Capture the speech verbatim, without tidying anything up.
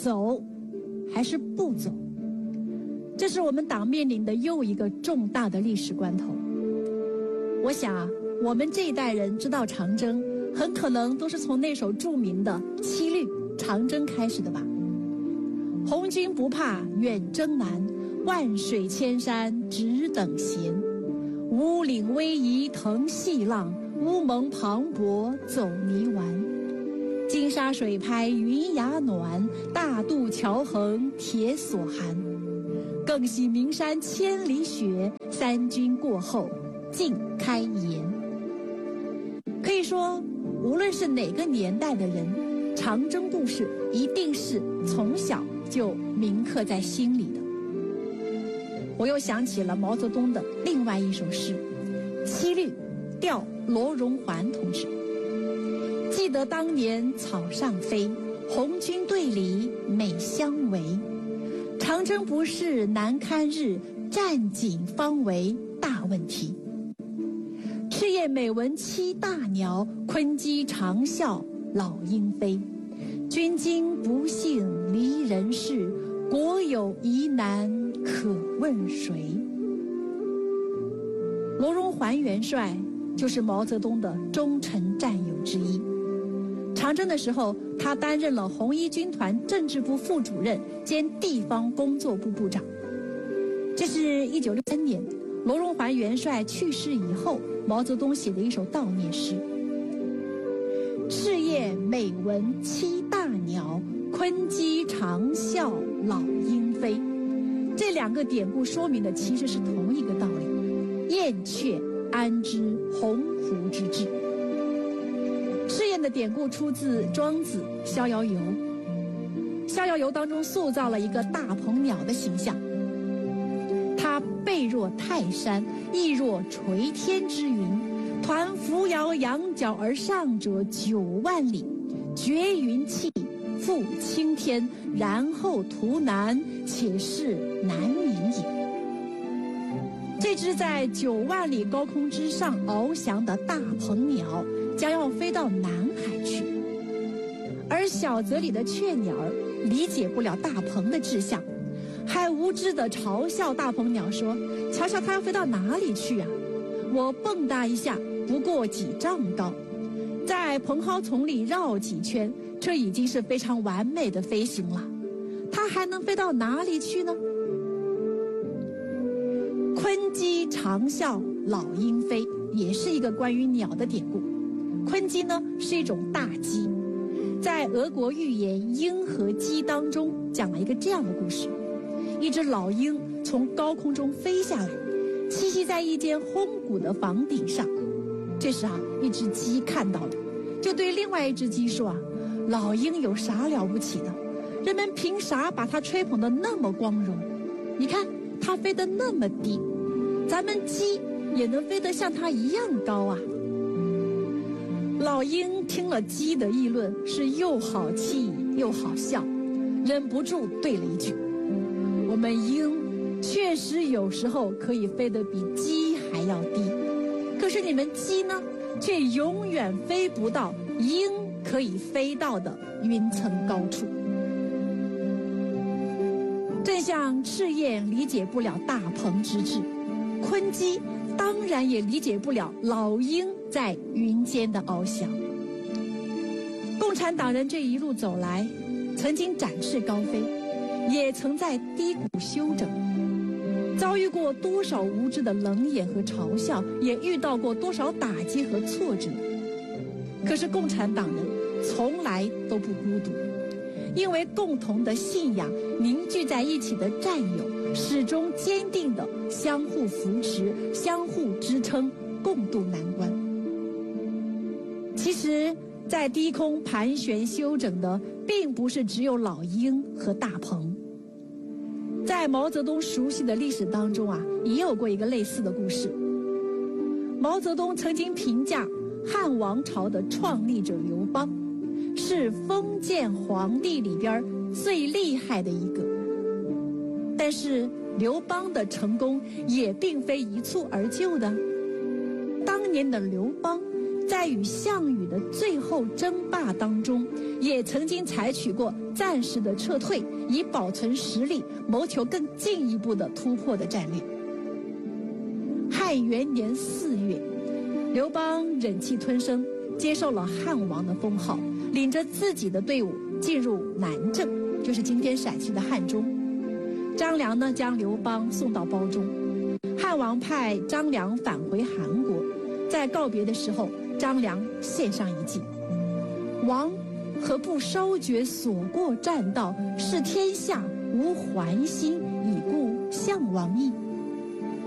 走还是不走？这是我们党面临的又一个重大的历史关头。我想啊，我们这一代人知道长征，很可能都是从那首著名的《七律·长征》开始的吧。红军不怕远征难，万水千山只等闲。五岭逶迤腾细浪，乌蒙磅礴走泥丸。金沙水拍云崖暖，大渡桥横铁索寒。更喜名山千里雪，三军过后尽开颜。可以说，无论是哪个年代的人，长征故事一定是从小就铭刻在心里的。我又想起了毛泽东的另外一首诗《七律·调罗荣桓同志》。记得当年草上飞，红军队里美相围。长征不是难堪日，战景方为大问题。赤焰每闻七大鸟，鲲鸡长啸老鹰飞。军今不幸离人世，国有疑难可问谁？罗荣桓元帅就是毛泽东的忠诚战友之一。长征的时候，他担任了红一军团政治部副主任兼地方工作部部长。这是一九六三年罗荣桓元帅去世以后，毛泽东写的一首悼念诗：赤焰每闻七大鸟，鲲鸡长啸老鹰飞。这两个典故说明的其实是同一个道理：燕雀安知鸿鹄之志。赤焰的典故出自庄子《逍遥游》，《逍遥游》当中塑造了一个大鹏鸟的形象，它背若泰山，翼若垂天之云，团扶摇仰角而上者九万里，绝云气，覆青天，然后图南，且是南冥也。这只在九万里高空之上翱翔的大鹏鸟，将要飞到南海去。而小泽里的雀鸟理解不了大鹏的志向，还无知地嘲笑大鹏鸟说：“瞧瞧它要飞到哪里去啊？我蹦跶一下，不过几丈高，在蓬蒿丛里绕几圈，这已经是非常完美的飞行了。它还能飞到哪里去呢？”鲲鸡长啸老鹰飞也是一个关于鸟的典故。鲲鸡呢是一种大鸡，在俄国寓言《鹰和鸡》当中讲了一个这样的故事：一只老鹰从高空中飞下来，栖息在一间烘谷的房顶上。这时啊，一只鸡看到了，就对另外一只鸡说啊：“老鹰有啥了不起的？人们凭啥把它吹捧得那么光荣？你看它飞得那么低，咱们鸡也能飞得像它一样高啊！”老鹰听了鸡的议论，是又好气又好笑，忍不住对了一句：“我们鹰确实有时候可以飞得比鸡还要低，可是你们鸡呢，却永远飞不到鹰可以飞到的云层高处。”正像赤焰理解不了大鹏之志，鲲鸡当然也理解不了老鹰在云间的翱翔。共产党人这一路走来，曾经展翅高飞，也曾在低谷休整，遭遇过多少无知的冷眼和嘲笑，也遇到过多少打击和挫折。可是共产党人从来都不孤独，因为共同的信仰凝聚在一起的战友，始终坚定地相互扶持、相互支撑，共度难关。其实在低空盘旋休整的并不是只有老鹰和大鹏。在毛泽东熟悉的历史当中啊，也有过一个类似的故事。毛泽东曾经评价汉王朝的创立者刘邦是封建皇帝里边最厉害的一个，但是刘邦的成功也并非一蹴而就的。当年的刘邦在与项羽的最后争霸当中，也曾经采取过暂时的撤退，以保存实力，谋求更进一步的突破的战略。汉元年四月，刘邦忍气吞声，接受了汉王的封号，领着自己的队伍进入南郑，就是今天陕西的汉中。张良呢，将刘邦送到褒中。汉王派张良返回韩国，在告别的时候，张良献上一计：王何不稍觉所过栈道，视天下无还心，以顾项王意？